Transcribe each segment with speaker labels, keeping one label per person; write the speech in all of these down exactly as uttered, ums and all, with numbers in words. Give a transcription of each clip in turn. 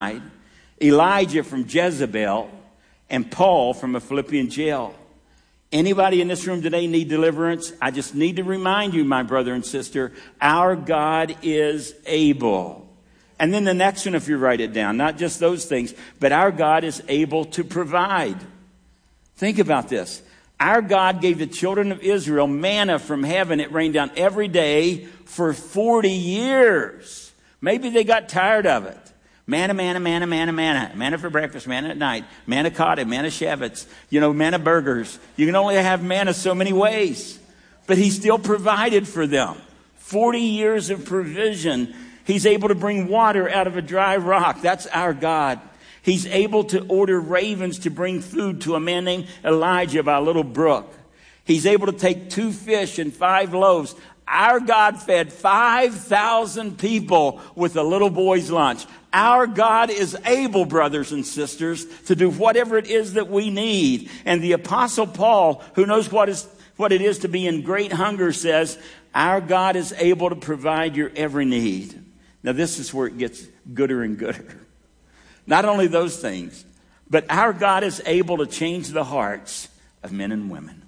Speaker 1: Elijah from Jezebel, and Paul from a Philippian jail. Anybody in this room today need deliverance? I just need to remind you, my brother and sister, our God is able. And then the next one, if you write it down, not just those things, but our God is able to provide. Think about this. Our God gave the children of Israel manna from heaven. It rained down every day for forty years. Maybe they got tired of it. Manna, manna, manna, manna, manna. Manna for breakfast, manna at night. Manna cotta, manna shevets. You know, manna burgers. You can only have manna so many ways. But he still provided for them. forty years of provision. He's able to bring water out of a dry rock. That's our God. He's able to order ravens to bring food to a man named Elijah by a little brook. He's able to take two fish and five loaves. Our God fed five thousand people with a little boy's lunch. Our God is able, brothers and sisters, to do whatever it is that we need. And the Apostle Paul, who knows what is what it is to be in great hunger, says, our God is able to provide your every need. Now, this is where it gets gooder and gooder. Not only those things, but our God is able to change the hearts of men and women.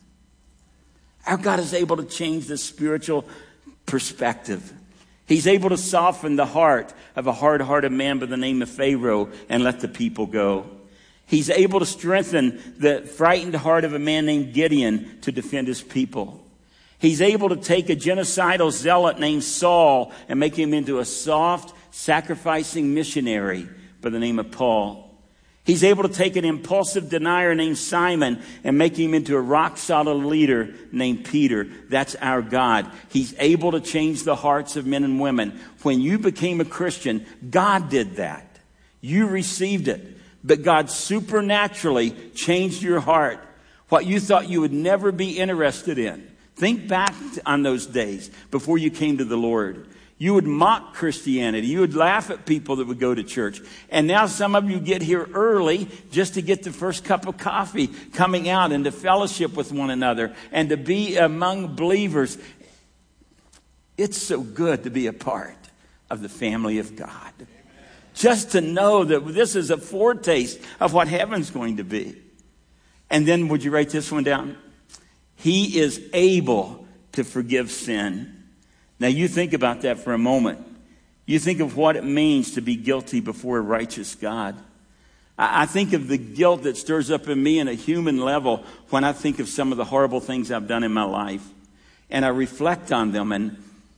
Speaker 1: Our God is able to change the spiritual perspective. He's able to soften the heart of a hard-hearted man by the name of Pharaoh and let the people go. He's able to strengthen the frightened heart of a man named Gideon to defend his people. He's able to take a genocidal zealot named Saul and make him into a soft, sacrificing missionary by the name of Paul. He's able to take an impulsive denier named Simon and make him into a rock-solid leader named Peter. That's our God. He's able to change the hearts of men and women. When you became a Christian, God did that. You received it. But God supernaturally changed your heart. What you thought you would never be interested in. Think back on those days before you came to the Lord. You would mock Christianity. You would laugh at people that would go to church. And now some of you get here early just to get the first cup of coffee coming out and to fellowship with one another and to be among believers. It's so good to be a part of the family of God. Amen. Just to know that this is a foretaste of what heaven's going to be. And then would you write this one down? He is able to forgive sin. Now you think about that for a moment. You think of what it means to be guilty before a righteous God. I think of the guilt that stirs up in me on a human level when I think of some of the horrible things I've done in my life. And I reflect on them. And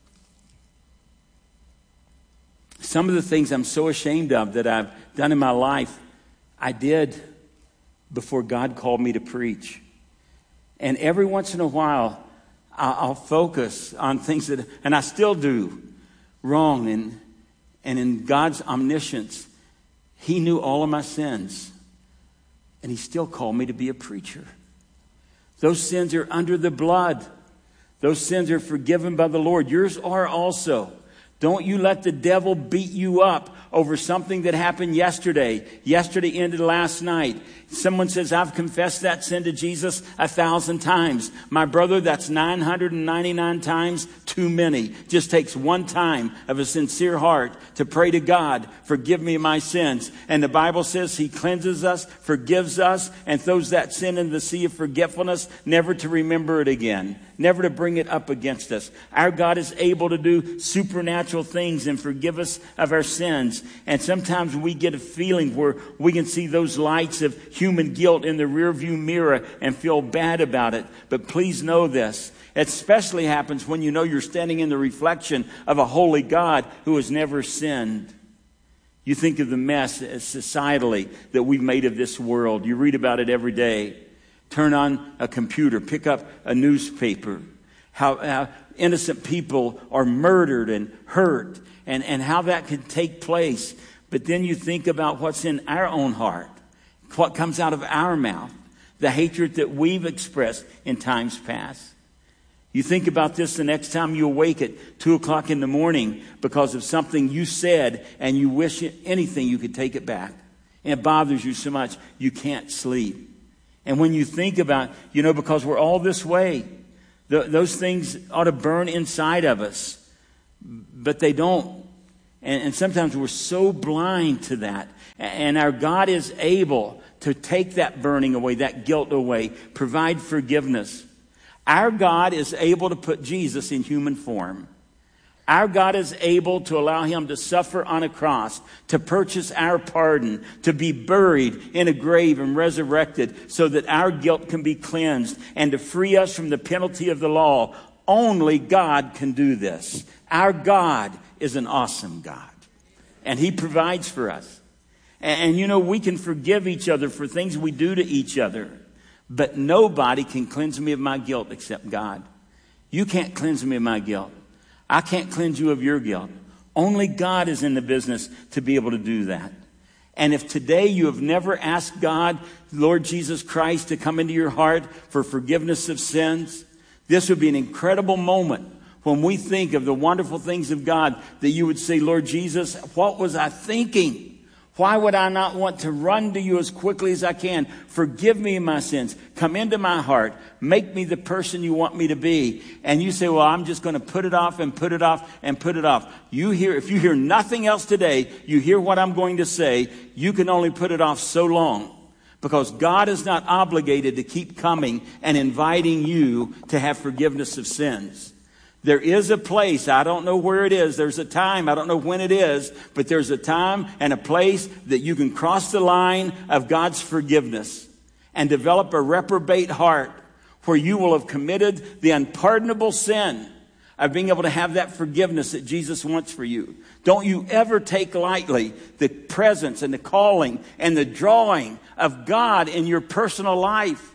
Speaker 1: some of the things I'm so ashamed of that I've done in my life, I did before God called me to preach. And every once in a while, I'll focus on things that, and I still do, wrong. And, and in God's omniscience, He knew all of my sins. And He still called me to be a preacher. Those sins are under the blood. Those sins are forgiven by the Lord. Yours are also. Don't you let the devil beat you up over something that happened yesterday. Yesterday ended last night. Someone says, I've confessed that sin to Jesus a thousand times. My brother, that's nine hundred ninety-nine times too many. Just takes one time of a sincere heart to pray to God, forgive me my sins. And the Bible says He cleanses us, forgives us, and throws that sin into the sea of forgetfulness, never to remember it again, never to bring it up against us. Our God is able to do supernatural things and forgive us of our sins. And sometimes we get a feeling where we can see those lights of human guilt in the rearview mirror and feel bad about it. But please know this. It especially happens when you know you're standing in the reflection of a holy God who has never sinned. You think of the mess societally that we've made of this world. You read about it every day. Turn on a computer, pick up a newspaper. How, how innocent people are murdered and hurt, and, and how that can take place. But then you think about what's in our own heart, what comes out of our mouth, the hatred that we've expressed in times past. You think about this the next time you awake at two o'clock in the morning because of something you said, and you wish anything you could take it back. And it bothers you so much you can't sleep. And when you think about, you know, because we're all this way, the, those things ought to burn inside of us, but they don't. And, and sometimes we're so blind to that. And our God is able to take that burning away, that guilt away, provide forgiveness. Our God is able to put Jesus in human form. Our God is able to allow him to suffer on a cross, to purchase our pardon, to be buried in a grave and resurrected so that our guilt can be cleansed and to free us from the penalty of the law. Only God can do this. Our God is an awesome God, and he provides for us. And, and you know, we can forgive each other for things we do to each other, but nobody can cleanse me of my guilt except God. You can't cleanse me of my guilt. I can't cleanse you of your guilt. Only God is in the business to be able to do that. And if today you have never asked God, Lord Jesus Christ, to come into your heart for forgiveness of sins, this would be an incredible moment when we think of the wonderful things of God, that you would say, Lord Jesus, what was I thinking? Why would I not want to run to you as quickly as I can? Forgive me my sins. Come into my heart. Make me the person you want me to be. And you say, well, I'm just going to put it off and put it off and put it off. You hear, if you hear nothing else today, you hear what I'm going to say, you can only put it off so long. Because God is not obligated to keep coming and inviting you to have forgiveness of sins. There is a place, I don't know where it is, there's a time, I don't know when it is, but there's a time and a place that you can cross the line of God's forgiveness and develop a reprobate heart where you will have committed the unpardonable sin of being able to have that forgiveness that Jesus wants for you. Don't you ever take lightly the presence and the calling and the drawing of God in your personal life.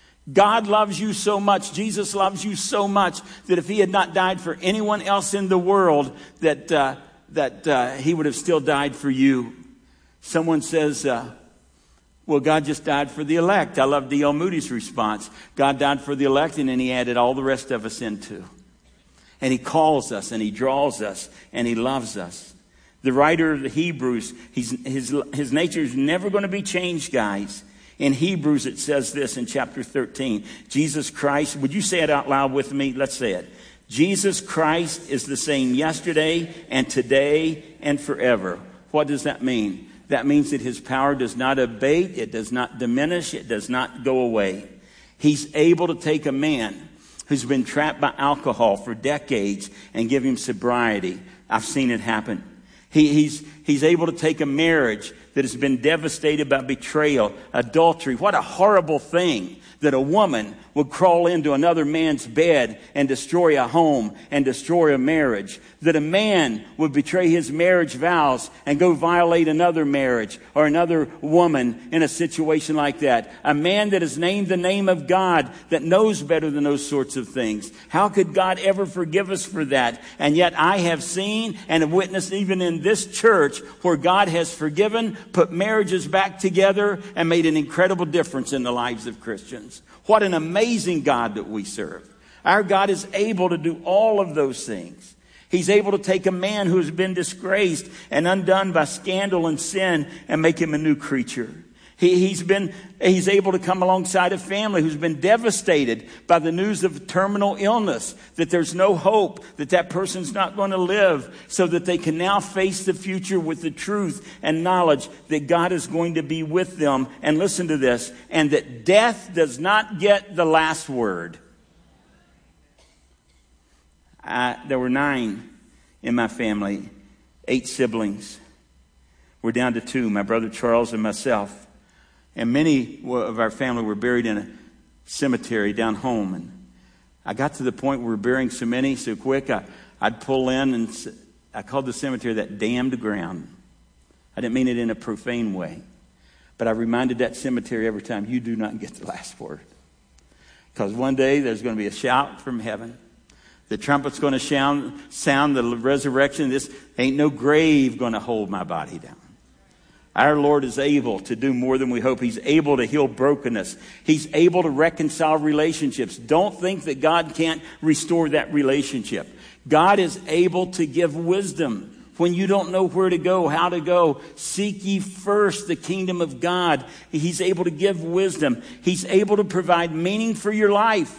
Speaker 1: God loves you so much, Jesus loves you so much, that if he had not died for anyone else in the world, that uh, that uh, he would have still died for you. Someone says, uh, well, God just died for the elect. I love D L Moody's response. God died for the elect, and then he added all the rest of us into. And he calls us, and he draws us, and he loves us. The writer of the Hebrews, he's, his, his nature is never going to be changed, guys. In Hebrews, it says this in chapter thirteen. Jesus Christ, would you say it out loud with me? Let's say it. Jesus Christ is the same yesterday and today and forever. What does that mean? That means that his power does not abate, it does not diminish, it does not go away. He's able to take a man who's been trapped by alcohol for decades and give him sobriety. I've seen it happen. He, he's, he's able to take a marriage that has been devastated by betrayal, adultery. What a horrible thing that a woman would crawl into another man's bed and destroy a home and destroy a marriage. That a man would betray his marriage vows and go violate another marriage or another woman in a situation like that. A man that has named the name of God, that knows better than those sorts of things. How could God ever forgive us for that? And yet I have seen and have witnessed even in this church where God has forgiven, put marriages back together, and made an incredible difference in the lives of Christians. What an amazing God that we serve. Our God is able to do all of those things. He's able to take a man who has been disgraced and undone by scandal and sin and make him a new creature. He, he's been, he's able to come alongside a family who's been devastated by the news of terminal illness, that there's no hope, that that person's not going to live, so that they can now face the future with the truth and knowledge that God is going to be with them. And listen to this, and that death does not get the last word. I, there were nine in my family, eight siblings. We're down to two, my brother Charles and myself. And many of our family were buried in a cemetery down home. And I got to the point where we were burying so many so quick, I, I'd pull in and I called the cemetery that damned ground. I didn't mean it in a profane way. But I reminded that cemetery every time, you do not get the last word. Because one day there's going to be a shout from heaven. The trumpet's going to sound, sound the resurrection. This ain't no grave going to hold my body down. Our Lord is able to do more than we hope. He's able to heal brokenness. He's able to reconcile relationships. Don't think that God can't restore that relationship. God is able to give wisdom when you don't know where to go, how to go. Seek ye first the kingdom of God. He's able to give wisdom. He's able to provide meaning for your life.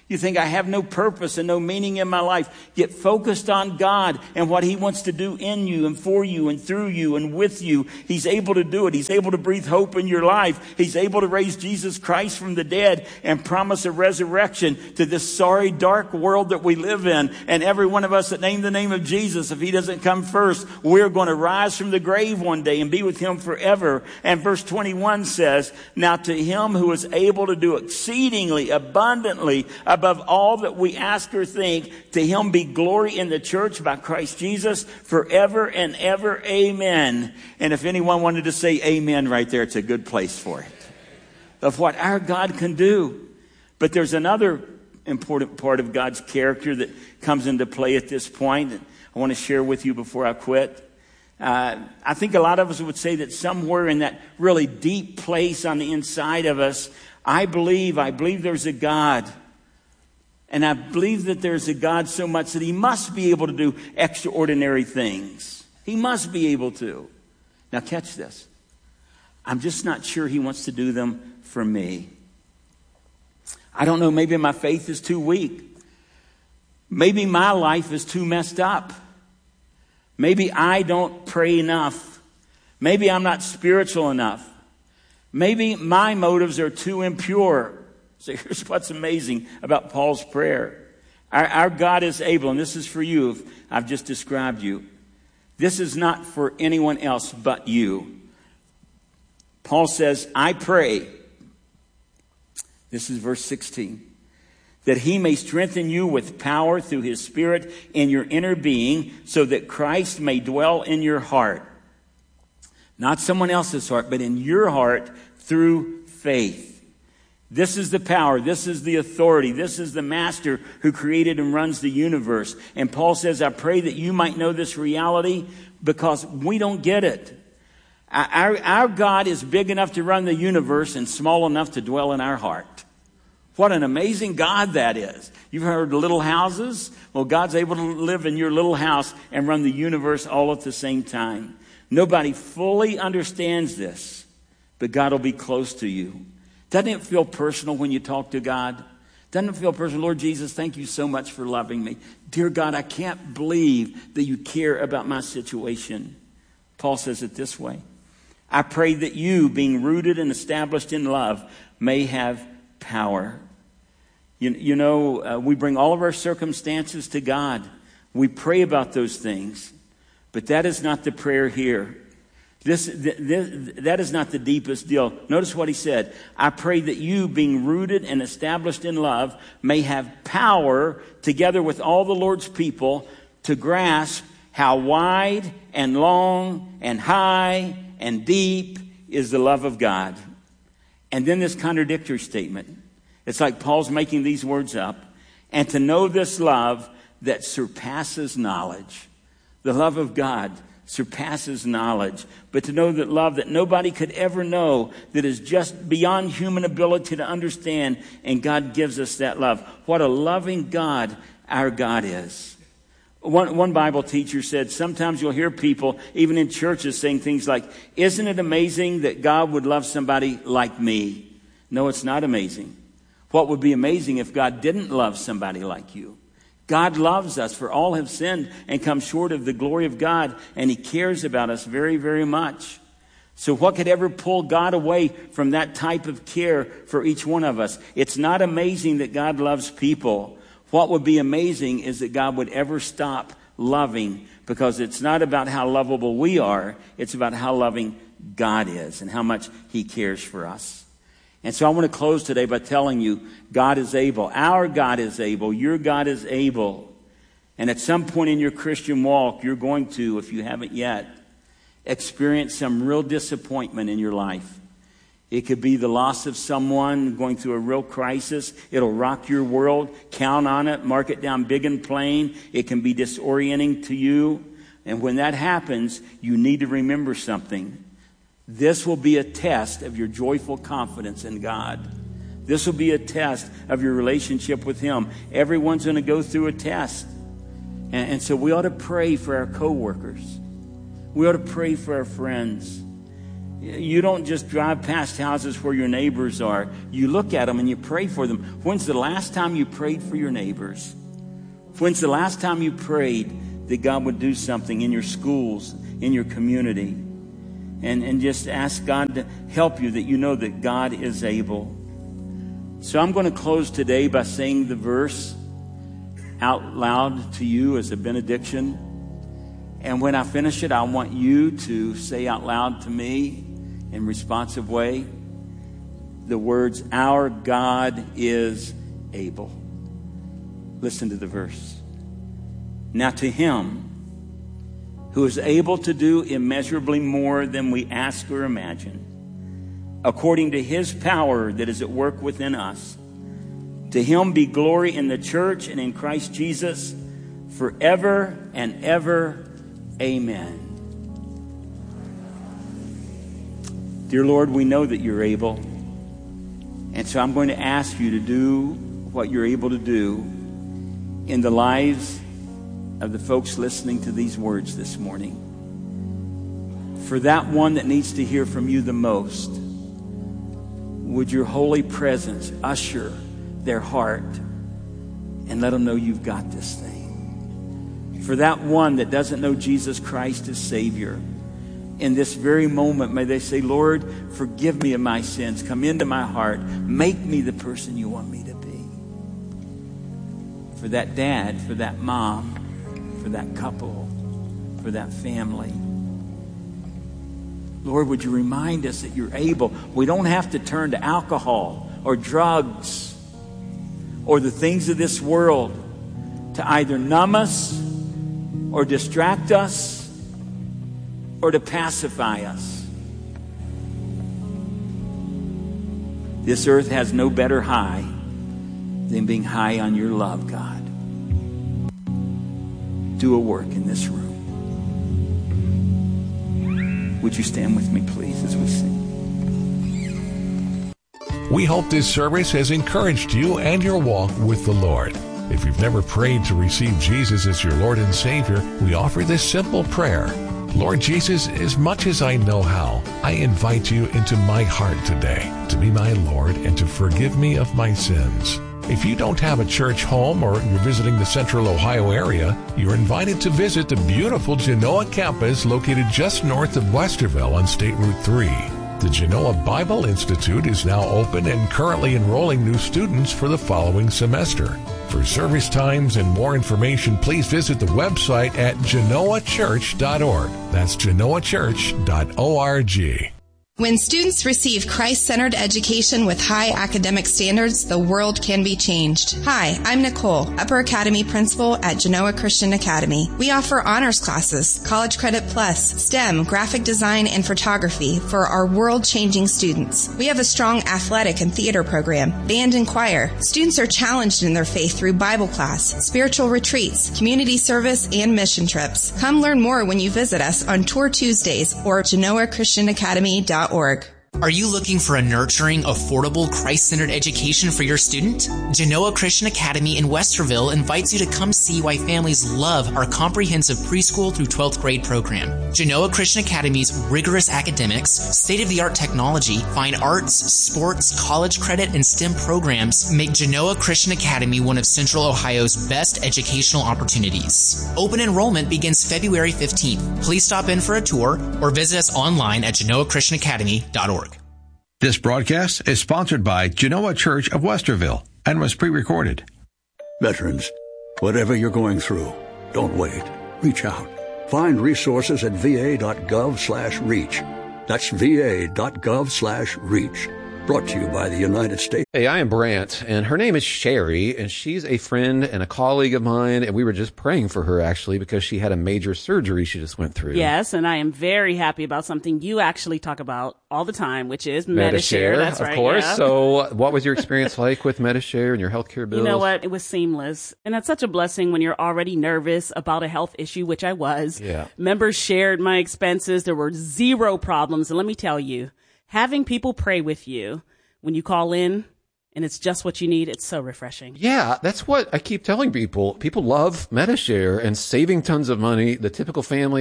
Speaker 1: You think I have no purpose and no meaning in my life. Get focused on God and what he wants to do in you and for you and through you and with you. He's able to do it. He's able to breathe hope in your life. He's able to raise Jesus Christ from the dead and promise a resurrection to this sorry, dark world that we live in. And every one of us that name the name of Jesus, if he doesn't come first, we're going to rise from the grave one day and be with him forever. And verse twenty-one says, now to him who is able to do exceedingly abundantly above all that we ask or think, to him be glory in the church by Christ Jesus forever and ever. Amen. And if anyone wanted to say amen right there, it's a good place for it. Of what our God can do. But there's another important part of God's character that comes into play at this point. I want to share with you before I quit. Uh, I think a lot of us would say that somewhere in that really deep place on the inside of us, I believe, I believe there's a God. And I believe that there's a God so much that he must be able to do extraordinary things. He must be able to. Now catch this. I'm just not sure he wants to do them for me. I don't know, maybe my faith is too weak. Maybe my life is too messed up. Maybe I don't pray enough. Maybe I'm not spiritual enough. Maybe my motives are too impure. So here's what's amazing about Paul's prayer. Our, our God is able, and this is for you, if I've just described you. This is not for anyone else but you. Paul says, I pray, this is verse sixteen, that he may strengthen you with power through his Spirit in your inner being, so that Christ may dwell in your heart. Not someone else's heart, but in your heart through faith. This is the power. This is the authority. This is the master who created and runs the universe. And Paul says, I pray that you might know this reality because we don't get it. Our, our God is big enough to run the universe and small enough to dwell in our heart. What an amazing God that is. You've heard little houses? Well, God's able to live in your little house and run the universe all at the same time. Nobody fully understands this, but God will be close to you. Doesn't it feel personal when you talk to God? Doesn't it feel personal? Lord Jesus, thank you so much for loving me. Dear God, I can't believe that you care about my situation. Paul says it this way. I pray that you, being rooted and established in love, may have power. You, you know, uh, we bring all of our circumstances to God. We pray about those things. But that is not the prayer here. This, this, that is not the deepest deal. Notice what he said. I pray that you, being rooted and established in love, may have power, together with all the Lord's people, to grasp how wide and long and high and deep is the love of God. And then this contradictory statement. It's like Paul's making these words up. And to know this love that surpasses knowledge. The love of God surpasses knowledge. But to know that love that nobody could ever know, that is just beyond human ability to understand, and God gives us that love. What a loving God our God is. One, one Bible teacher said, sometimes you'll hear people, even in churches, saying things like, isn't it amazing that God would love somebody like me? No, it's not amazing. What would be amazing if God didn't love somebody like you? God loves us, for all have sinned and come short of the glory of God, and he cares about us very, very much. So what could ever pull God away from that type of care for each one of us? It's not amazing that God loves people. What would be amazing is that God would ever stop loving, because it's not about how lovable we are. It's about how loving God is and how much he cares for us. And so I want to close today by telling you, God is able. Our God is able. Your God is able. And at some point in your Christian walk, you're going to, if you haven't yet, experience some real disappointment in your life. It could be the loss of someone, going through a real crisis. It'll rock your world. Count on it. Mark it down big and plain. It can be disorienting to you. And when that happens, you need to remember something. This will be a test of your joyful confidence in God. This will be a test of your relationship with him. Everyone's going to go through a test. And, and so we ought to pray for our coworkers. We ought to pray for our friends. You don't just drive past houses where your neighbors are. You look at them and you pray for them. When's the last time you prayed for your neighbors? When's the last time you prayed that God would do something in your schools, in your community? And, and just ask God to help you, that you know that God is able. So I'm going to close today by saying the verse out loud to you as a benediction. And when I finish it, I want you to say out loud to me in responsive way the words, "Our God is able." Listen to the verse. "Now to him who is able to do immeasurably more than we ask or imagine, according to his power that is at work within us, to him be glory in the church and in Christ Jesus forever and ever. Amen." Dear Lord, we know that you're able. And so I'm going to ask you to do what you're able to do in the lives of the folks listening to these words this morning. For that one that needs to hear from you the most, would your holy presence usher their heart and let them know you've got this thing. For that one that doesn't know Jesus Christ as Savior, in this very moment, may they say, "Lord, forgive me of my sins. Come into my heart. Make me the person you want me to be." For that dad, for that mom, for that couple, for that family, Lord, would you remind us that you're able. We don't have to turn to alcohol or drugs or the things of this world to either numb us or distract us or to pacify us. This earth has no better high than being high on your love, God. Do a work in this room. Would you stand with me, please, as we sing?
Speaker 2: We hope this service has encouraged you and your walk with the Lord. If you've never prayed to receive Jesus as your Lord and Savior, we offer this simple prayer. Lord Jesus, as much as I know how, I invite you into my heart today to be my Lord and to forgive me of my sins. If you don't have a church home or you're visiting the Central Ohio area, you're invited to visit the beautiful Genoa campus located just north of Westerville on State Route three. The Genoa Bible Institute is now open and currently enrolling new students for the following semester. For service times and more information, please visit the website at genoa church dot org. That's genoa church dot org.
Speaker 3: When students receive Christ-centered education with high academic standards, the world can be changed. Hi, I'm Nicole, Upper Academy Principal at Genoa Christian Academy. We offer honors classes, College Credit Plus, STEM, graphic design, and photography for our world-changing students. We have a strong athletic and theater program, band and choir. Students are challenged in their faith through Bible class, spiritual retreats, community service, and mission trips. Come learn more when you visit us on Tour Tuesdays or genoa christian academy dot org.
Speaker 4: Are you looking for a nurturing, affordable, Christ-centered education for your student? Genoa Christian Academy in Westerville invites you to come see why families love our comprehensive preschool through twelfth grade program. Genoa Christian Academy's rigorous academics, state-of-the-art technology, fine arts, sports, college credit, and STEM programs make Genoa Christian Academy one of Central Ohio's best educational opportunities. Open enrollment begins February fifteenth. Please stop in for a tour or visit us online at genoa christian academy dot org.
Speaker 5: This broadcast is sponsored by Genoa Church of Westerville and was pre-recorded.
Speaker 6: Veterans, whatever you're going through, don't wait. Reach out. Find resources at va.gov slash reach. That's va.gov slash reach. Brought to you by the United States.
Speaker 7: Hey, I am Brant, and her name is Sherry, and she's a friend and a colleague of mine, and we were just praying for her, actually, because she had a major surgery she just went through.
Speaker 8: Yes, and I am very happy about something you actually talk about all the time, which is Medi-Share.
Speaker 7: Medi-Share,
Speaker 8: That's
Speaker 7: of
Speaker 8: right,
Speaker 7: course.
Speaker 8: yeah.
Speaker 7: So what was your experience like with Medi-Share and your healthcare bills?
Speaker 8: You know what? It was seamless. And that's such a blessing when you're already nervous about a health issue, which I was.
Speaker 7: Yeah.
Speaker 8: Members shared my expenses. There were zero problems. And let me tell you, having people pray with you when you call in and it's just what you need, it's so refreshing.
Speaker 7: Yeah, that's what I keep telling people. People love Medi-Share and saving tons of money. The typical family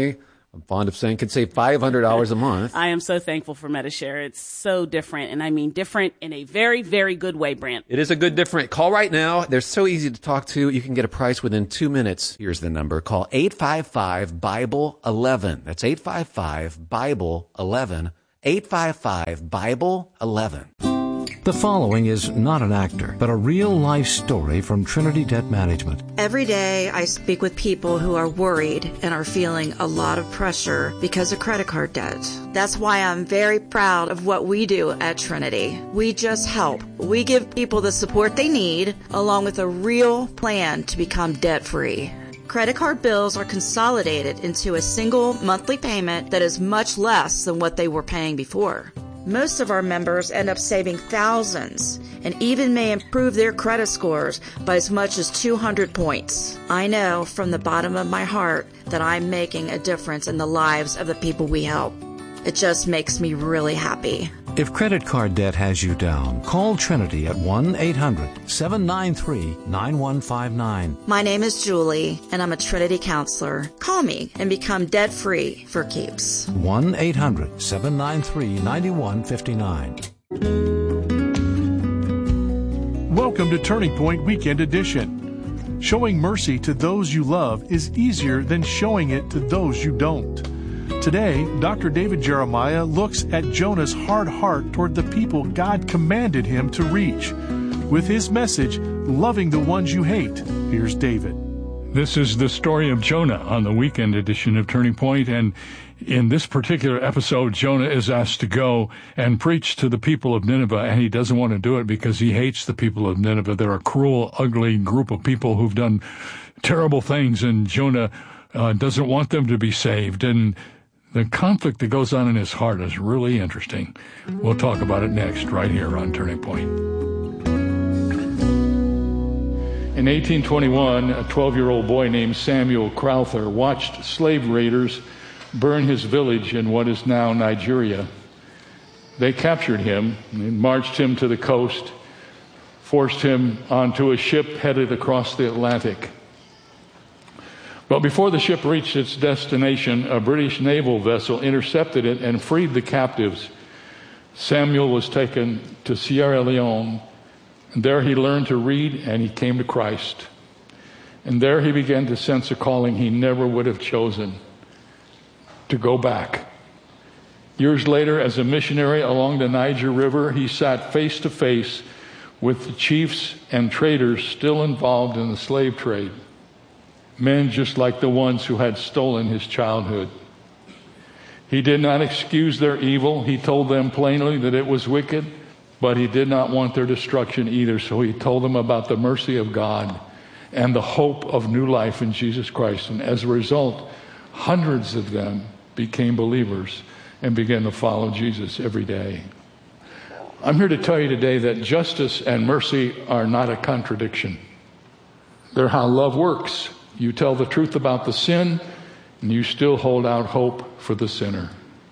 Speaker 7: I'm fond of saying can save five hundred dollars a month.
Speaker 8: I am so thankful for Medi-Share. It's so different, and I mean different in a very, very good way, Brant.
Speaker 7: It is a good different. Call right now. They're so easy to talk to. You can get a price within two minutes. Here's the number. Call eight five five, Bible eleven. That's eight five five, Bible eleven. eight five five, Bible eleven.
Speaker 9: The following is not an actor, but a real-life story from Trinity Debt Management.
Speaker 10: Every day I speak with people who are worried and are feeling a lot of pressure because of credit card debt. That's why I'm very proud of what we do at Trinity. We just help. We give people the support they need, along with a real plan to become debt-free. Credit card bills are consolidated into a single monthly payment that is much less than what they were paying before. Most of our members end up saving thousands and even may improve their credit scores by as much as two hundred points. I know from the bottom of my heart that I'm making a difference in the lives of the people we help. It just makes me really happy.
Speaker 9: If credit card debt has you down, call Trinity at one eight hundred, seven nine three, nine one five nine.
Speaker 10: My name is Julie, and I'm a Trinity counselor. Call me and become debt-free for keeps.
Speaker 9: one eight hundred, seven nine three, nine one five nine.
Speaker 11: Welcome to Turning Point Weekend Edition. Showing mercy to those you love is easier than showing it to those you don't. Today, Doctor David Jeremiah looks at Jonah's hard heart toward the people God commanded him to reach. With his message, Loving the Ones You Hate, here's David.
Speaker 12: This is the story of Jonah on the weekend edition of Turning Point, and in this particular episode, Jonah is asked to go and preach to the people of Nineveh, and he doesn't want to do it because he hates the people of Nineveh. They're a cruel, ugly group of people who've done terrible things, and Jonah uh, doesn't want them to be saved, and the conflict that goes on in his heart is really interesting. We'll talk about it next, right here on Turning Point. In eighteen twenty-one, a twelve-year-old boy named Samuel Crowther watched slave raiders burn his village in what is now Nigeria. They captured him and marched him to the coast, forced him onto a ship headed across the Atlantic. But before the ship reached its destination, a British naval vessel intercepted it and freed the captives. Samuel was taken to Sierra Leone, and there he learned to read and he came to Christ. And there he began to sense a calling he never would have chosen, to go back. Years later, as a missionary along the Niger River, he sat face to face with the chiefs and traders still involved in the slave trade. Men just like the ones who had stolen his childhood. He did not excuse their evil. He told them plainly that it was wicked, but he did not want their destruction either. So he told them about the mercy of God and the hope of new life in Jesus Christ. And as a result, hundreds of them became believers and began to follow Jesus every day. I'm here to tell you today that justice and mercy are not a contradiction. They're how love works. You tell the truth about the sin, and you still hold out hope for the sinner.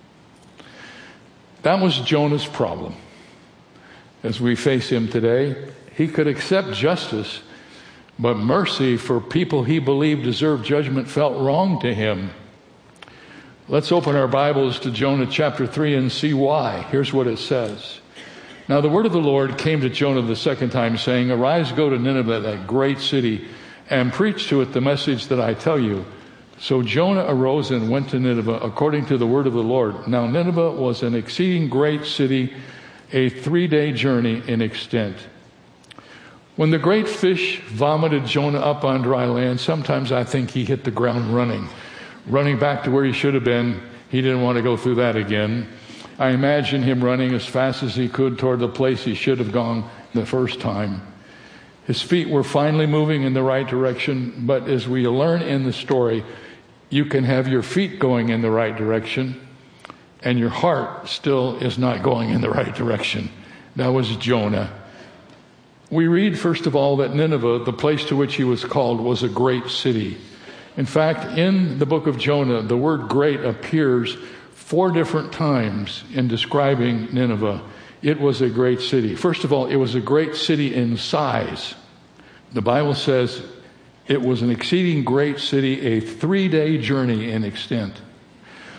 Speaker 12: That was Jonah's problem. As we face him today, he could accept justice, but mercy for people he believed deserved judgment felt wrong to him. Let's open our Bibles to Jonah chapter three and see why. Here's what it says. Now the word of the Lord came to Jonah the second time, saying, Arise, go to Nineveh, that great city, and preach to it the message that I tell you. So Jonah arose and went to Nineveh according to the word of the Lord. Now Nineveh was an exceeding great city, a three-day journey in extent. When the great fish vomited Jonah up on dry land, sometimes I think he hit the ground running, running back to where he should have been. He didn't want to go through that again. I imagine him running as fast as he could toward the place he should have gone the first time. His feet were finally moving in the right direction, but as we learn in the story, you can have your feet going in the right direction, and your heart still is not going in the right direction. That was Jonah. We read, first of all, that Nineveh, the place to which he was called, was a great city. In fact, in the book of Jonah, the word great appears four different times in describing Nineveh. It was a great city. First of all, it was a great city in size. The Bible says it was an exceeding great city, a three-day journey in extent.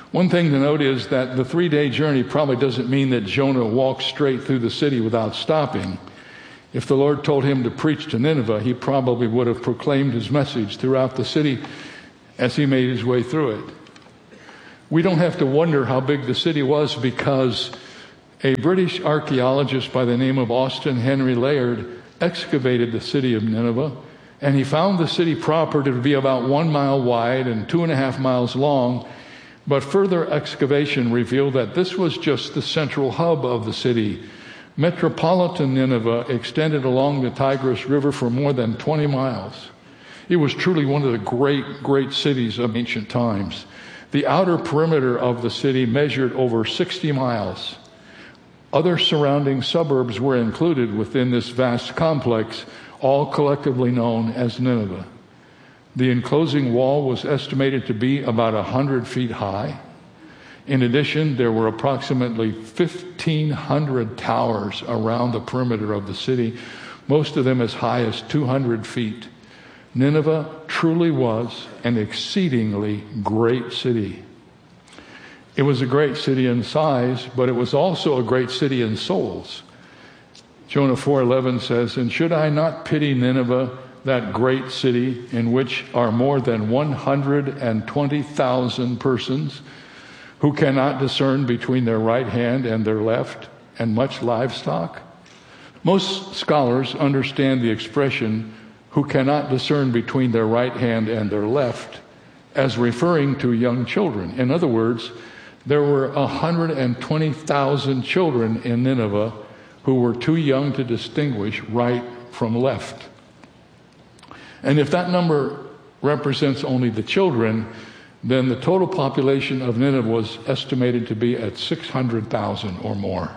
Speaker 12: One thing to note is that the three-day journey probably doesn't mean that Jonah walked straight through the city without stopping. If the Lord told him to preach to Nineveh, he probably would have proclaimed his message throughout the city as he made his way through it. We don't have to wonder how big the city was, because a British archaeologist by the name of Austin Henry Layard excavated the city of Nineveh, and he found the city proper to be about one mile wide and two and a half miles long. But further excavation revealed that this was just the central hub of the city. Metropolitan Nineveh extended along the Tigris River for more than twenty miles. It was truly one of the great, great cities of ancient times. The outer perimeter of the city measured over sixty miles. Other surrounding suburbs were included within this vast complex, all collectively known as Nineveh. The enclosing wall was estimated to be about one hundred feet high. In addition, there were approximately fifteen hundred towers around the perimeter of the city, most of them as high as two hundred feet. Nineveh truly was an exceedingly great city. It was a great city in size, but it was also a great city in souls. Jonah four eleven says, "And should I not pity Nineveh, that great city in which are more than one hundred twenty thousand persons who cannot discern between their right hand and their left, and much livestock?" Most scholars understand the expression, "who cannot discern between their right hand and their left," as referring to young children. In other words, there were one hundred twenty thousand children in Nineveh who were too young to distinguish right from left. And if that number represents only the children, then the total population of Nineveh was estimated to be at six hundred thousand or more.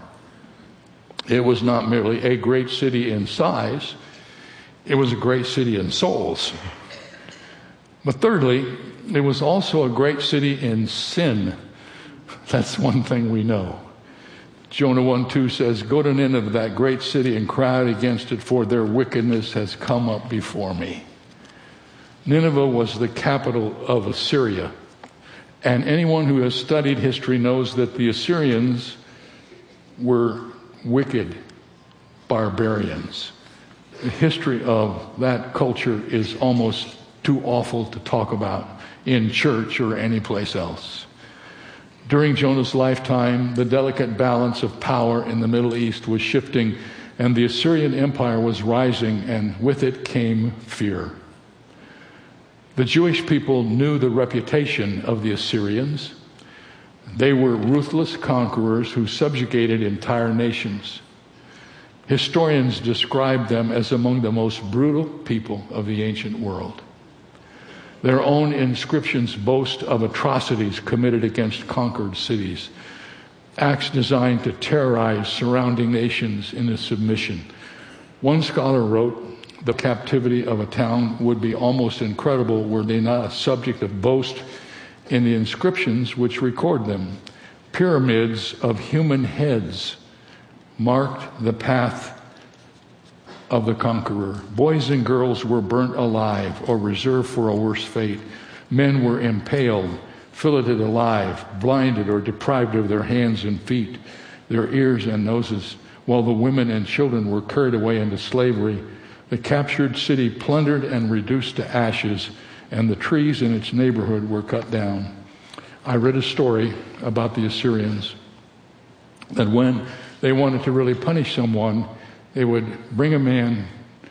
Speaker 12: It was not merely a great city in size, it was a great city in souls. But thirdly, it was also a great city in sin. That's one thing we know. Jonah one two says, "Go to Nineveh, that great city, and cry out against it, for their wickedness has come up before me." Nineveh was the capital of Assyria. And anyone who has studied history knows that the Assyrians were wicked barbarians. The history of that culture is almost too awful to talk about in church or any place else. During Jonah's lifetime, the delicate balance of power in the Middle East was shifting, and the Assyrian Empire was rising, and with it came fear. The Jewish people knew the reputation of the Assyrians. They were ruthless conquerors who subjugated entire nations. Historians describe them as among the most brutal people of the ancient world. Their own inscriptions boast of atrocities committed against conquered cities, acts designed to terrorize surrounding nations into submission. One scholar wrote, "The captivity of a town would be almost incredible were they not a subject of boast in the inscriptions which record them. Pyramids of human heads marked the path of the conqueror. Boys and girls were burnt alive or reserved for a worse fate. Men were impaled, filleted alive, blinded or deprived of their hands and feet, their ears and noses, while the women and children were carried away into slavery. The captured city plundered and reduced to ashes, and the trees in its neighborhood were cut down." I read a story about the Assyrians that when they wanted to really punish someone, they would bring a man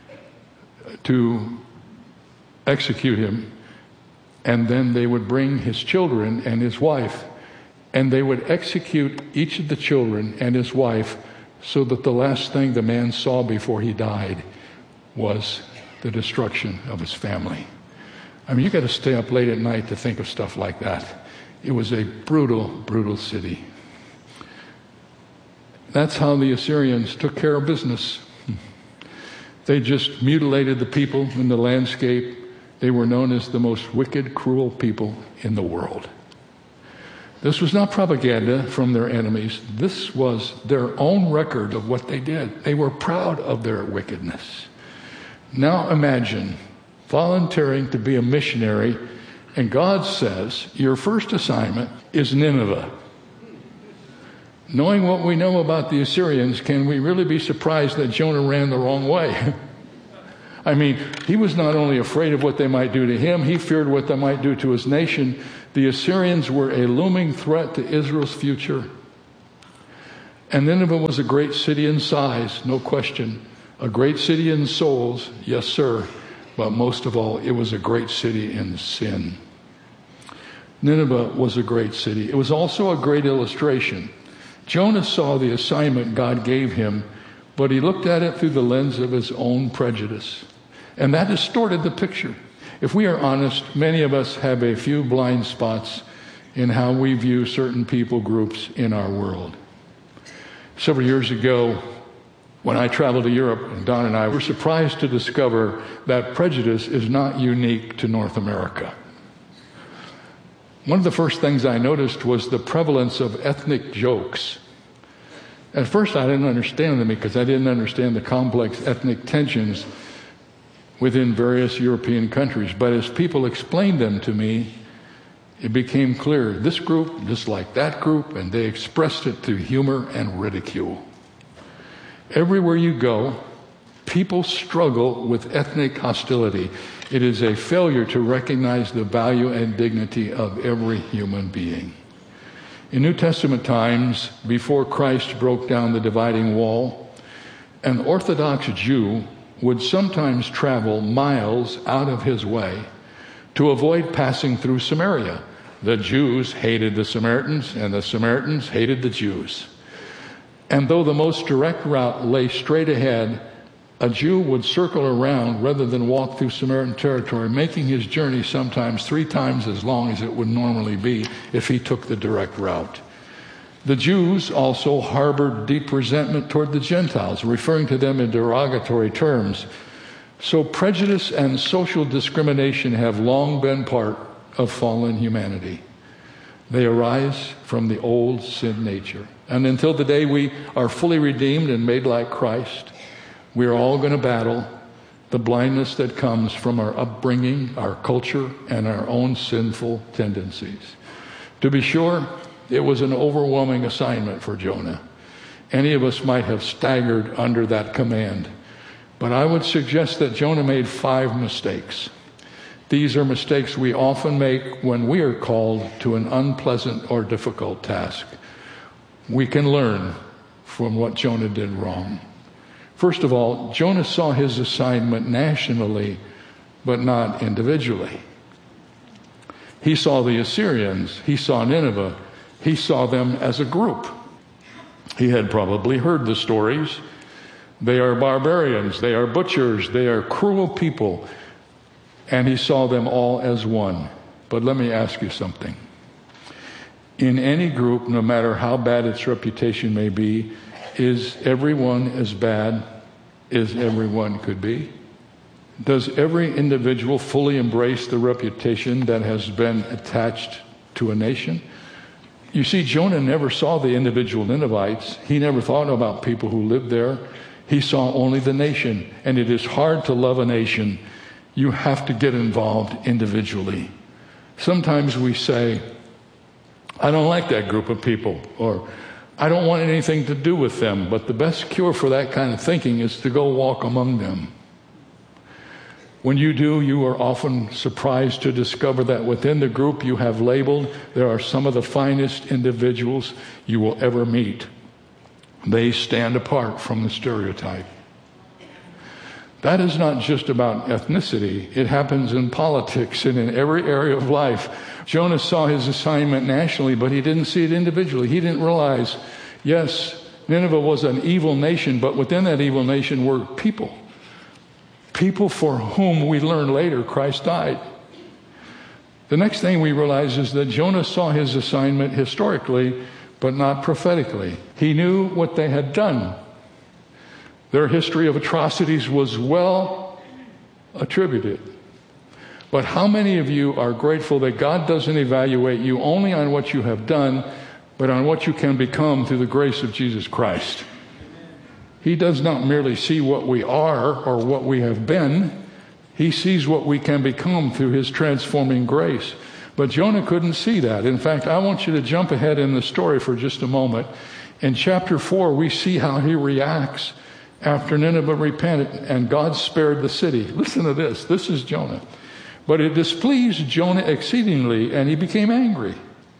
Speaker 12: to execute him, and then they would bring his children and his wife, and they would execute each of the children and his wife so that the last thing the man saw before he died was the destruction of his family. I mean, you got to stay up late at night to think of stuff like that. It was a brutal, brutal city. That's how the Assyrians took care of business. They just mutilated the people in the landscape. They were known as the most wicked, cruel people in the world. This was not propaganda from their enemies. This was their own record of what they did. They were proud of their wickedness. Now imagine volunteering to be a missionary And God says, your first assignment is Nineveh. Knowing what we know about the Assyrians, can we really be surprised that Jonah ran the wrong way? I mean, he was not only afraid of what they might do to him, he feared what they might do to his nation. The Assyrians were a looming threat to Israel's future. And Nineveh was a great city in size, no question. A great city in souls, yes, sir. But most of all, it was a great city in sin. Nineveh was a great city. It was also a great illustration. Jonah saw the assignment God gave him, but he looked at it through the lens of his own prejudice. And that distorted the picture. If we are honest, many of us have a few blind spots in how we view certain people groups in our world. Several years ago, when I traveled to Europe, and Don and I were surprised to discover that prejudice is not unique to North America. One of the first things I noticed was the prevalence of ethnic jokes. At first I didn't understand them because I didn't understand the complex ethnic tensions within various European countries. But as people explained them to me, it became clear this group disliked that group, and they expressed it through humor and ridicule. Everywhere you go, people struggle with ethnic hostility. It is a failure to recognize the value and dignity of every human being. In New Testament times, before Christ broke down the dividing wall, an Orthodox Jew would sometimes travel miles out of his way to avoid passing through Samaria. The Jews hated the Samaritans, and the Samaritans hated the Jews. And though the most direct route lay straight ahead, a Jew would circle around rather than walk through Samaritan territory, making his journey sometimes three times as long as it would normally be if he took the direct route. The Jews also harbored deep resentment toward the Gentiles, referring to them in derogatory terms. So prejudice and social discrimination have long been part of fallen humanity. They arise from the old sin nature. And until the day we are fully redeemed and made like Christ, we are all going to battle the blindness that comes from our upbringing, our culture, and our own sinful tendencies. To be sure, it was an overwhelming assignment for Jonah. Any of us might have staggered under that command. But I would suggest that Jonah made five mistakes. These are mistakes we often make when we are called to an unpleasant or difficult task. We can learn from what Jonah did wrong. First of all, Jonah saw his assignment nationally, but not individually. He saw the Assyrians, he saw Nineveh, he saw them as a group. He had probably heard the stories. They are barbarians, they are butchers, they are cruel people, and he saw them all as one. But let me ask you something. In any group, no matter how bad its reputation may be, is everyone as bad as everyone could be? Does every individual fully embrace the reputation that has been attached to a nation? You see, Jonah never saw the individual Ninevites. He never thought about people who lived there. He saw only the nation. And it is hard to love a nation. You have to get involved individually. Sometimes we say, I don't like that group of people, or I don't want anything to do with them. But the best cure for that kind of thinking is to go walk among them. When you do, you are often surprised to discover that within the group you have labeled, there are some of the finest individuals you will ever meet. They stand apart from the stereotype. That is not just about ethnicity. It happens in politics and in every area of life. Jonah saw his assignment nationally, but he didn't see it individually. He didn't realize, yes, Nineveh was an evil nation, but within that evil nation were people. People for whom we learn later Christ died. The next thing we realize is that Jonah saw his assignment historically, but not prophetically. He knew what they had done. Their history of atrocities was well attributed. But how many of you are grateful that God doesn't evaluate you only on what you have done, but on what you can become through the grace of Jesus Christ? He does not merely see what we are or what we have been. He sees what we can become through his transforming grace. But Jonah couldn't see that. In fact, I want you to jump ahead in the story for just a moment. In chapter four, we see how he reacts after Nineveh repented and God spared the city. Listen to this. This is Jonah. But it displeased Jonah exceedingly, and he became angry.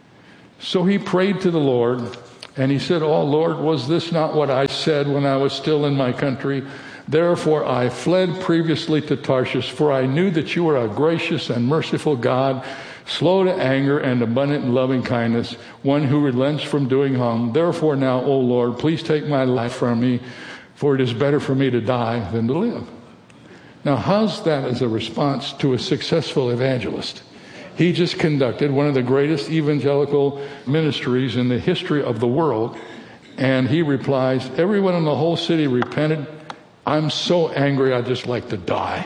Speaker 12: So he prayed to the Lord, and he said, "Oh Lord, was this not what I said when I was still in my country? Therefore I fled previously to Tarshish, for I knew that you are a gracious and merciful God, slow to anger and abundant in loving kindness, one who relents from doing harm. Therefore now, O Lord, please take my life from me, for it is better for me to die than to live." Now, how's that as a response to a successful evangelist? He just conducted one of the greatest evangelical ministries in the history of the world, and he replies, "Everyone in the whole city repented. I'm so angry I'd just like to die."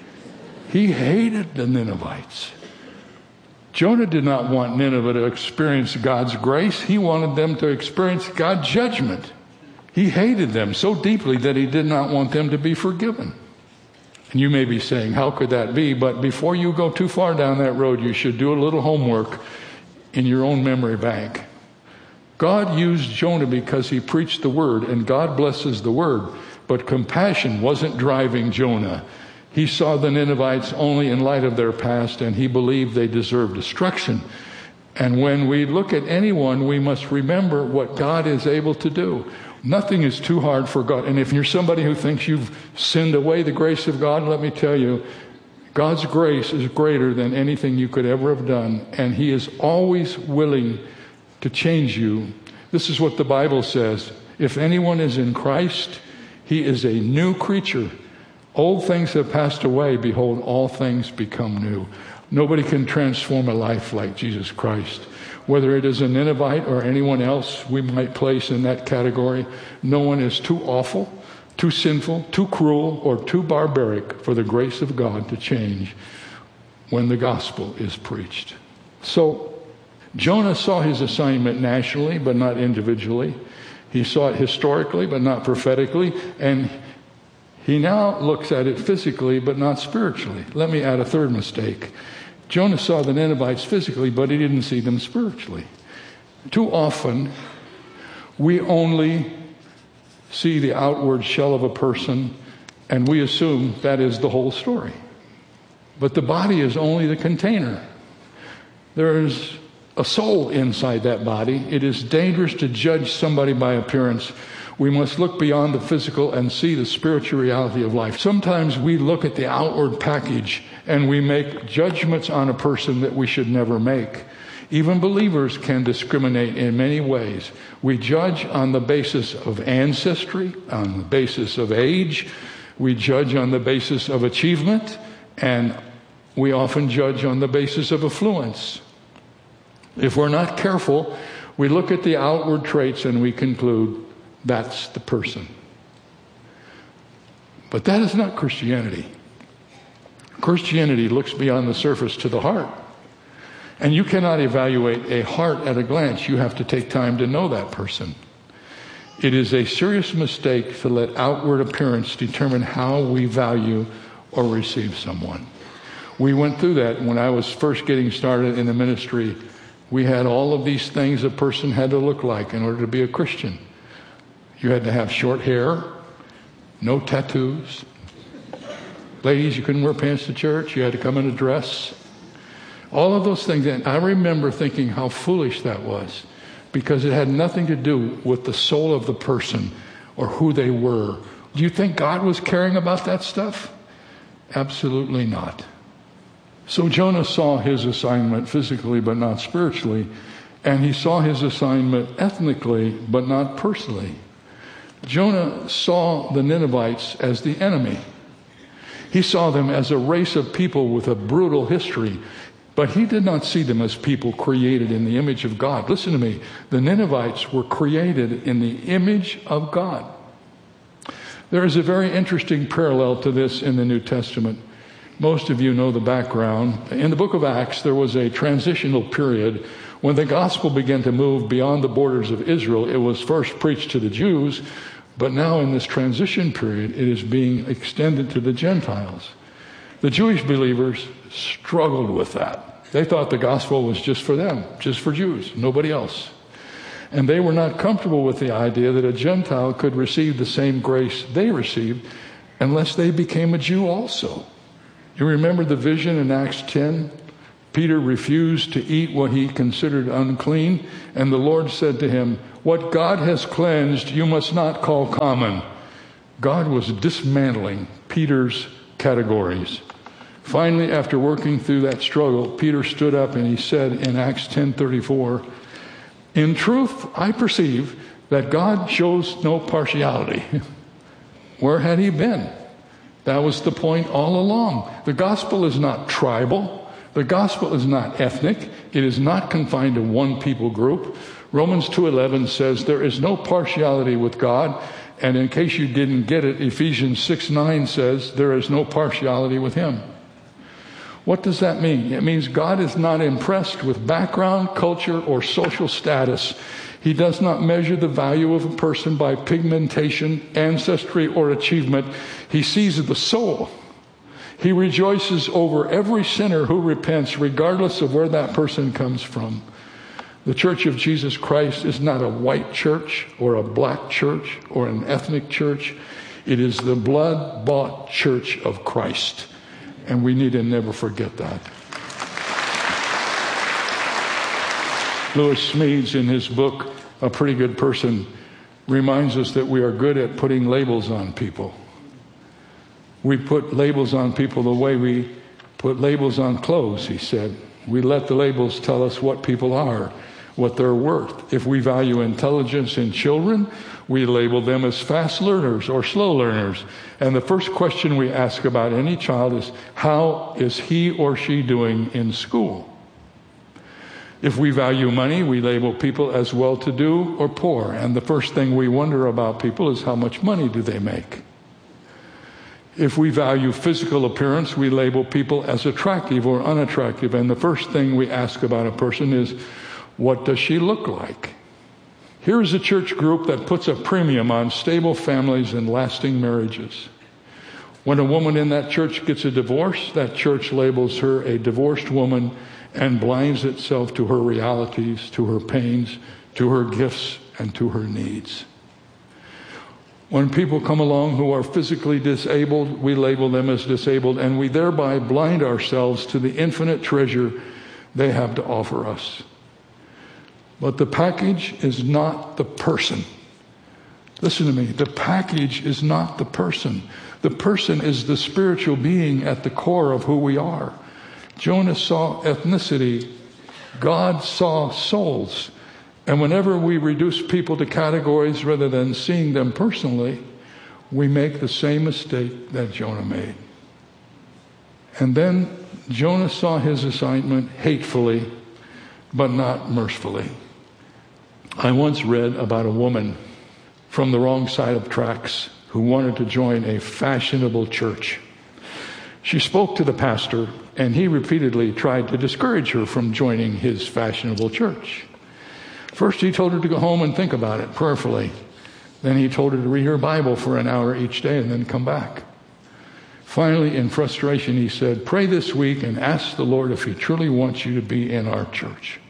Speaker 12: He hated the Ninevites. Jonah did not want Nineveh to experience God's grace. He wanted them to experience God's judgment. He hated them so deeply that he did not want them to be forgiven. And you may be saying, how could that be? But before you go too far down that road, you should do a little homework in your own memory bank. God used Jonah because he preached the word, and God blesses the word. But compassion wasn't driving Jonah. He saw the Ninevites only in light of their past, and he believed they deserved destruction. And when we look at anyone, we must remember what God is able to do. Nothing is too hard for God. And if you're somebody who thinks you've sinned away the grace of God, let me tell you, God's grace is greater than anything you could ever have done. And he is always willing to change you. This is what the Bible says. If anyone is in Christ, he is a new creature. Old things have passed away. Behold, all things become new. Nobody can transform a life like Jesus Christ. Whether it is a Ninevite or anyone else we might place in that category, no one is too awful, too sinful, too cruel, or too barbaric for the grace of God to change when the gospel is preached. So Jonah saw his assignment nationally, but not individually. He saw it historically, but not prophetically. And he now looks at it physically, but not spiritually. Let me add a third mistake. Jonah saw the Ninevites physically, but he didn't see them spiritually. Too often, we only see the outward shell of a person, and we assume that is the whole story. But the body is only the container. There is a soul inside that body. It is dangerous to judge somebody by appearance. We must look beyond the physical and see the spiritual reality of life. Sometimes we look at the outward package and we make judgments on a person that we should never make. Even believers can discriminate in many ways. We judge on the basis of ancestry, on the basis of age. We judge on the basis of achievement, and we often judge on the basis of affluence. If we're not careful, we look at the outward traits and we conclude that's the person. But that is not Christianity. Christianity looks beyond the surface to the heart. And you cannot evaluate a heart at a glance. You have to take time to know that person. It is a serious mistake to let outward appearance determine how we value or receive someone. We went through that when I was first getting started in the ministry. We had all of these things a person had to look like in order to be a Christian. You had to have short hair, no tattoos. Ladies, you couldn't wear pants to church. You had to come in a dress. All of those things. And I remember thinking how foolish that was, because it had nothing to do with the soul of the person or who they were. Do you think God was caring about that stuff? Absolutely not. So Jonah saw his assignment physically but not spiritually, and he saw his assignment ethnically but not personally. Jonah saw the Ninevites as the enemy. He saw them as a race of people with a brutal history, but he did not see them as people created in the image of God. Listen to me. The Ninevites were created in the image of God. There is a very interesting parallel to this in the New Testament. Most of you know the background. In the book of Acts, there was a transitional period when the gospel began to move beyond the borders of Israel. It was first preached to the Jews, but now in this transition period, it is being extended to the Gentiles. The Jewish believers struggled with that. They thought the gospel was just for them, just for Jews, nobody else. And they were not comfortable with the idea that a Gentile could receive the same grace they received unless they became a Jew also. You remember the vision in Acts ten? Peter refused to eat what he considered unclean, and the Lord said to him, "What God has cleansed, you must not call common." God was dismantling Peter's categories. Finally, after working through that struggle, Peter stood up and he said in Acts ten thirty-four, "In truth, I perceive that God shows no partiality." Where had he been? That was the point all along. The gospel is not tribal. The gospel is not ethnic. It is not confined to one people group. Romans two eleven says there is no partiality with God. And in case you didn't get it, Ephesians six nine says there is no partiality with him. What does that mean? It means God is not impressed with background, culture, or social status. He does not measure the value of a person by pigmentation, ancestry, or achievement. He sees the soul. He rejoices over every sinner who repents, regardless of where that person comes from. The Church of Jesus Christ is not a white church or a black church or an ethnic church. It is the blood-bought church of Christ. And we need to never forget that. Lewis Smedes, in his book, A Pretty Good Person, reminds us that we are good at putting labels on people. We put labels on people the way we put labels on clothes, he said. We let the labels tell us what people are, what they're worth. If we value intelligence in children, we label them as fast learners or slow learners. And the first question we ask about any child is, how is he or she doing in school? If we value money, we label people as well-to-do or poor. And the first thing we wonder about people is how much money do they make? If we value physical appearance, we label people as attractive or unattractive. And the first thing we ask about a person is, what does she look like? Here's a church group that puts a premium on stable families and lasting marriages. When a woman in that church gets a divorce, that church labels her a divorced woman and blinds itself to her realities, to her pains, to her gifts, and to her needs. When people come along who are physically disabled, we label them as disabled, and we thereby blind ourselves to the infinite treasure they have to offer us. But the package is not the person. Listen to me. The package is not the person. The person is the spiritual being at the core of who we are. Jonah saw ethnicity. God saw souls. And whenever we reduce people to categories rather than seeing them personally, we make the same mistake that Jonah made. And then Jonah saw his assignment hatefully, but not mercifully. I once read about a woman from the wrong side of tracks who wanted to join a fashionable church. She spoke to the pastor, and he repeatedly tried to discourage her from joining his fashionable church. First, he told her to go home and think about it prayerfully. Then he told her to read her Bible for an hour each day and then come back. Finally, in frustration, he said, pray this week and ask the Lord if he truly wants you to be in our church.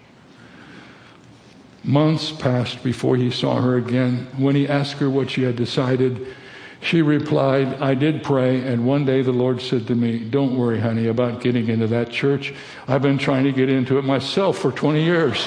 Speaker 12: Months passed before he saw her again. When he asked her what she had decided, she replied, I did pray, and one day the Lord said to me, don't worry, honey, about getting into that church. I've been trying to get into it myself for twenty years.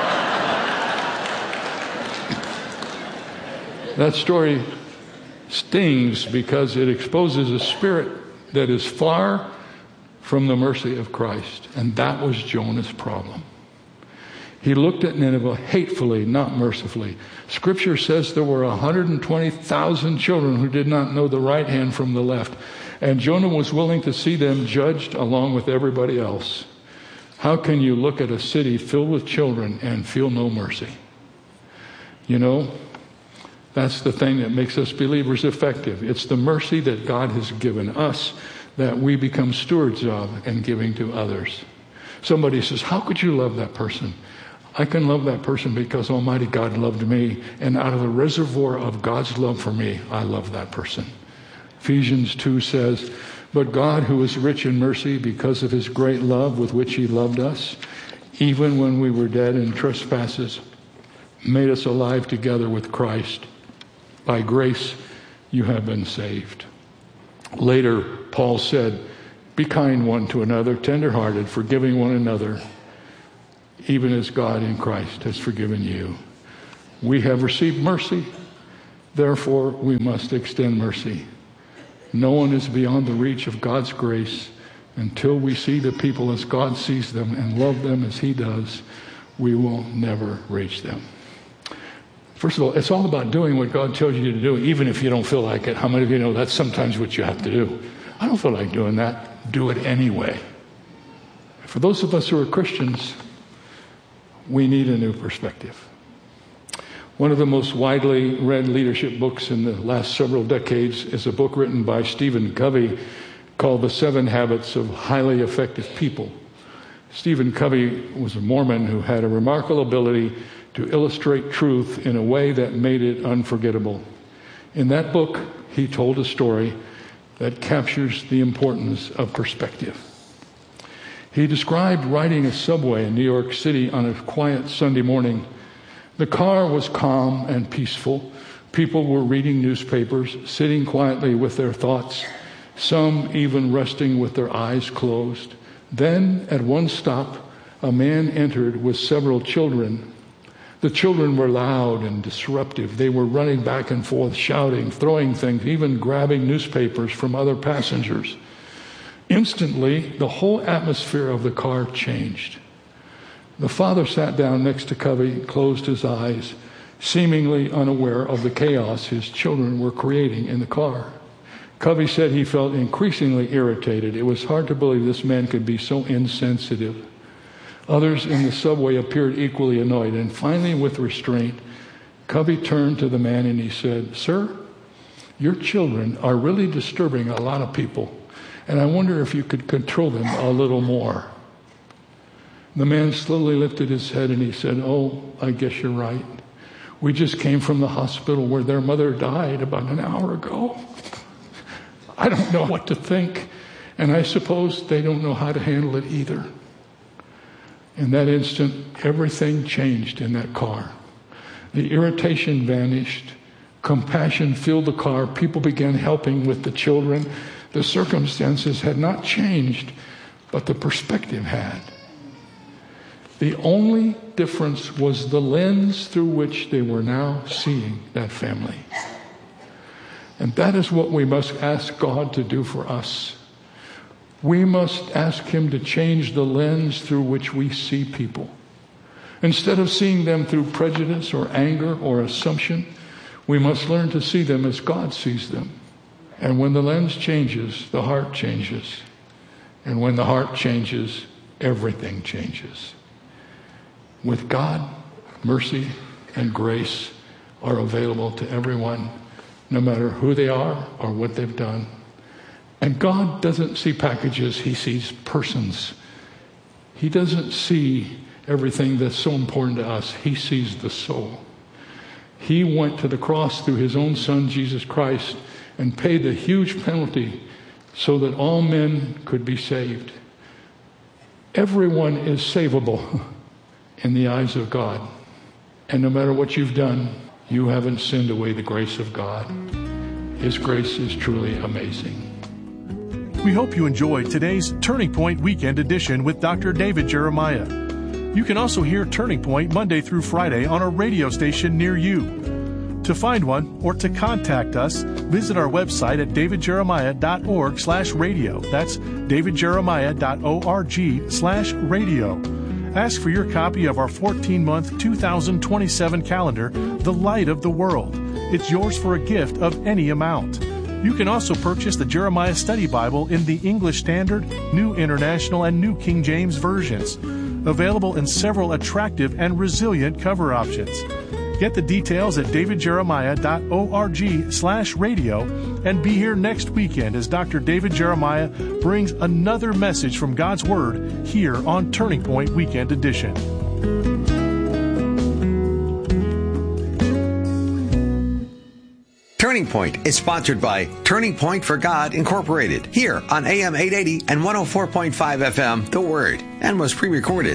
Speaker 12: That story stings because it exposes a spirit that is far from the mercy of Christ. And that was Jonah's problem. He looked at Nineveh hatefully, not mercifully. Scripture says there were one hundred twenty thousand children who did not know the right hand from the left. And Jonah was willing to see them judged along with everybody else. How can you look at a city filled with children and feel no mercy? You know, that's the thing that makes us believers effective. It's the mercy that God has given us that we become stewards of and giving to others. Somebody says, how could you love that person? I can love that person because Almighty God loved me, and out of the reservoir of God's love for me, I love that person. Ephesians two says, But God, who is rich in mercy because of his great love with which he loved us, even when we were dead in trespasses, made us alive together with Christ. By grace you have been saved. Later, Paul said, be kind one to another, tenderhearted, forgiving one another, even as God in Christ has forgiven you. We have received mercy, therefore we must extend mercy. No one is beyond the reach of God's grace. Until we see the people as God sees them and love them as he does, we will never reach them. First of all, it's all about doing what God tells you to do, even if you don't feel like it. How many of you know that's sometimes what you have to do? I don't feel like doing that. Do it anyway. For those of us who are Christians, we need a new perspective. One of the most widely read leadership books in the last several decades is a book written by Stephen Covey called The Seven Habits of Highly Effective People. Stephen Covey was a Mormon who had a remarkable ability to illustrate truth in a way that made it unforgettable. In that book, he told a story that captures the importance of perspective. He described riding a subway in New York City on a quiet Sunday morning. The car was calm and peaceful. People were reading newspapers, sitting quietly with their thoughts, some even resting with their eyes closed. Then, at one stop, a man entered with several children. The children were loud and disruptive. They were running back and forth, shouting, throwing things, even grabbing newspapers from other passengers. Instantly, the whole atmosphere of the car changed. The father sat down next to Covey, closed his eyes, seemingly unaware of the chaos his children were creating in the car. Covey said he felt increasingly irritated. It was hard to believe this man could be so insensitive. Others in the subway appeared equally annoyed, and finally, with restraint, Covey turned to the man and he said, "Sir, your children are really disturbing a lot of people, and I wonder if you could control them a little more." The man slowly lifted his head and he said, "Oh, I guess you're right. We just came from the hospital where their mother died about an hour ago. I don't know what to think, and I suppose they don't know how to handle it either." In that instant, everything changed in that car. The irritation vanished. Compassion filled the car. People began helping with the children. The circumstances had not changed, but the perspective had. The only difference was the lens through which they were now seeing that family. And that is what we must ask God to do for us. We must ask him to change the lens through which we see people. Instead of seeing them through prejudice or anger or assumption, we must learn to see them as God sees them. And when the lens changes, the heart changes. And when the heart changes, everything changes. With God, mercy and grace are available to everyone, no matter who they are or what they've done. And God doesn't see packages, he sees persons. He doesn't see everything that's so important to us. He sees the soul. He went to the cross through his own son, Jesus Christ, and paid the huge penalty so that all men could be saved. Everyone is savable in the eyes of God. And no matter what you've done, you haven't sinned away the grace of God. His grace is truly amazing.
Speaker 11: We hope you enjoyed today's Turning Point Weekend Edition with Doctor David Jeremiah. You can also hear Turning Point Monday through Friday on a radio station near you. To find one or to contact us, visit our website at davidjeremiah.org slash radio. That's davidjeremiah.org slash radio. Ask for your copy of our fourteen-month two thousand twenty-seven calendar, The Light of the World. It's yours for a gift of any amount. You can also purchase the Jeremiah Study Bible in the English Standard, New International, and New King James versions, available in several attractive and resilient cover options. Get the details at davidjeremiah.org slash radio and be here next weekend as Doctor David Jeremiah brings another message from God's Word here on Turning Point Weekend Edition.
Speaker 5: Turning Point is sponsored by Turning Point for God Incorporated, here on A M eight eighty and one oh four point five F M, The Word, and was pre-recorded.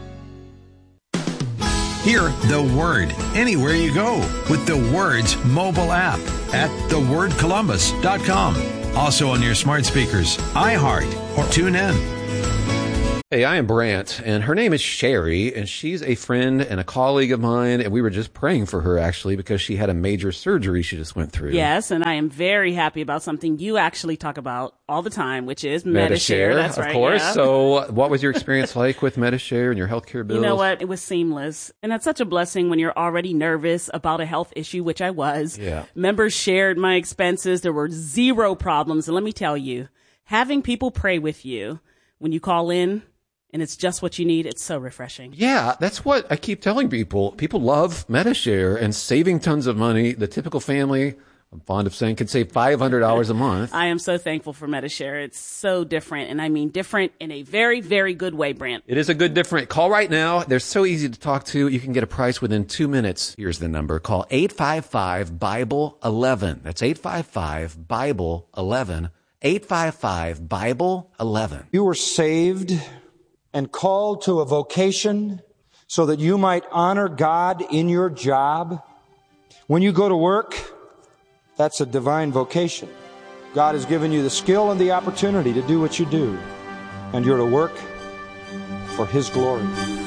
Speaker 5: Hear The Word anywhere you go with The Word's mobile app at the word columbus dot com. Also on your smart speakers, iHeart, or TuneIn.
Speaker 7: Hey, I am Brant, and her name is Sherry, and she's a friend and a colleague of mine, and we were just praying for her, actually, because she had a major surgery she just went through.
Speaker 8: Yes, and I am very happy about something you actually talk about all the time, which is
Speaker 7: Metashare.
Speaker 8: Metashare. That's
Speaker 7: of
Speaker 8: right,
Speaker 7: course.
Speaker 8: yeah.
Speaker 7: So what was your experience like with Metashare and your healthcare bills?
Speaker 8: You know what? It was seamless. And that's such a blessing when you're already nervous about a health issue, which I was.
Speaker 7: Yeah.
Speaker 8: Members shared my expenses. There were zero problems. And let me tell you, having people pray with you when you call in, and it's just what you need, it's so refreshing.
Speaker 7: Yeah, that's what I keep telling people. People love Metashare and saving tons of money. The typical family, I'm fond of saying, can save five hundred dollars a month.
Speaker 8: I am so thankful for Metashare. It's so different, and I mean different in a very, very good way, Brant.
Speaker 7: It is a good different. Call right now. They're so easy to talk to. You can get a price within two minutes. Here's the number. Call eight five five, Bible eleven. That's eight five five, Bible eleven. eight five five, Bible eleven.
Speaker 13: You were saved and called to a vocation so that you might honor God in your job. When you go to work, that's a divine vocation. God has given you the skill and the opportunity to do what you do, and you're to work for His glory.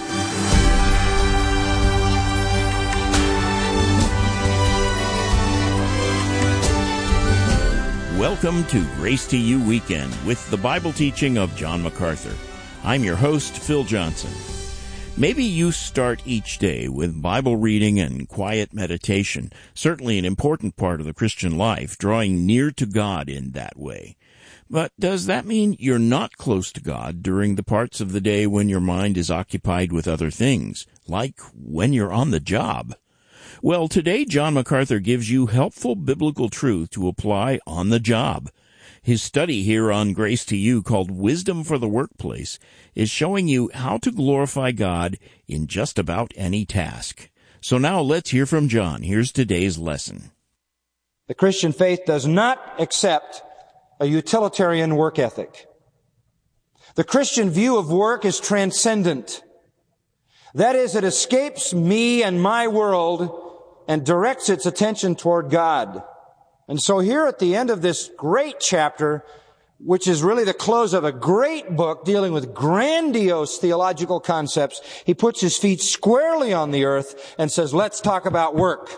Speaker 14: Welcome to Grace to You Weekend with the Bible teaching of John MacArthur. I'm your host, Phil Johnson. Maybe you start each day with Bible reading and quiet meditation, certainly an important part of the Christian life, drawing near to God in that way. But does that mean you're not close to God during the parts of the day when your mind is occupied with other things, like when you're on the job? Well, today John MacArthur gives you helpful biblical truth to apply on the job. His study here on Grace to You, called Wisdom for the Workplace, is showing you how to glorify God in just about any task. So now let's hear from John. Here's today's lesson.
Speaker 13: The Christian faith does not accept a utilitarian work ethic. The Christian view of work is transcendent. That is, it escapes me and my world and directs its attention toward God. And so here at the end of this great chapter, which is really the close of a great book dealing with grandiose theological concepts, he puts his feet squarely on the earth and says, let's talk about work.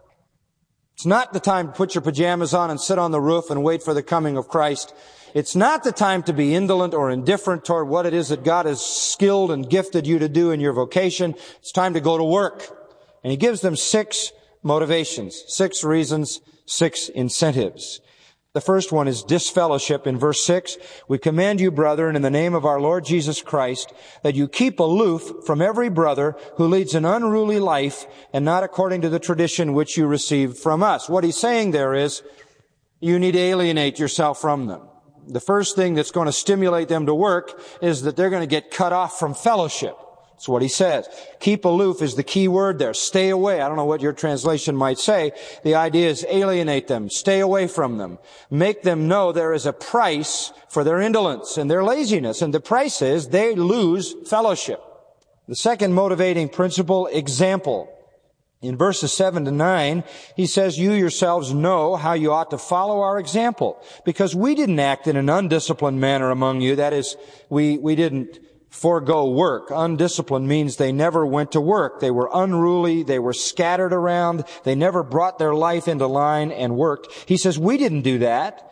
Speaker 13: It's not the time to put your pajamas on and sit on the roof and wait for the coming of Christ. It's not the time to be indolent or indifferent toward what it is that God has skilled and gifted you to do in your vocation. It's time to go to work. And he gives them six motivations, six reasons, six incentives. The first one is disfellowship. In verse six, we command you, brethren, in the name of our Lord Jesus Christ, that you keep aloof from every brother who leads an unruly life and not according to the tradition which you received from us. What he's saying there is, you need to alienate yourself from them. The first thing that's going to stimulate them to work is that they're going to get cut off from fellowship. That's what he says. Keep aloof is the key word there. Stay away. I don't know what your translation might say. The idea is alienate them. Stay away from them. Make them know there is a price for their indolence and their laziness. And the price is they lose fellowship. The second motivating principle, example. In verses seven to nine, he says, you yourselves know how you ought to follow our example, because we didn't act in an undisciplined manner among you. That is, we, we didn't forego work. Undisciplined means they never went to work. They were unruly. They were scattered around. They never brought their life into line and worked. He says, we didn't do that.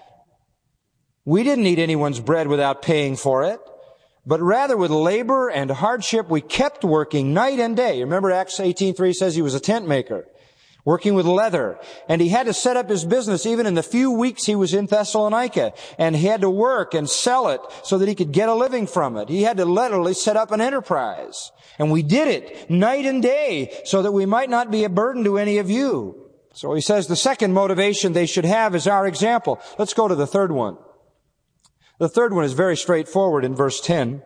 Speaker 13: We didn't eat anyone's bread without paying for it. But rather with labor and hardship, we kept working night and day. Remember Acts eighteen three says he was a tent maker, working with leather. And he had to set up his business even in the few weeks he was in Thessalonica. And he had to work and sell it so that he could get a living from it. He had to literally set up an enterprise. And we did it night and day so that we might not be a burden to any of you. So he says the second motivation they should have is our example. Let's go to the third one. The third one is very straightforward in verse ten.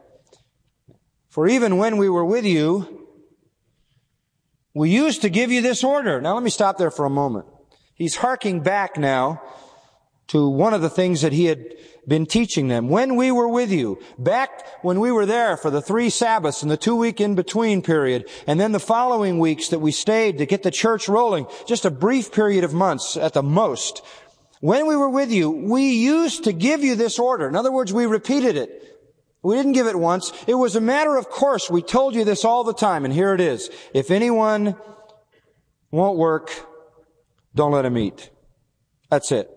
Speaker 13: For even when we were with you, we used to give you this order. Now let me stop there for a moment. He's harking back now to one of the things that he had been teaching them. When we were with you, back when we were there for the three Sabbaths and the two-week in-between period, and then the following weeks that we stayed to get the church rolling, just a brief period of months at the most. When we were with you, we used to give you this order. In other words, we repeated it. We didn't give it once. It was a matter of course. We told you this all the time, and here it is. If anyone won't work, don't let him eat. That's it.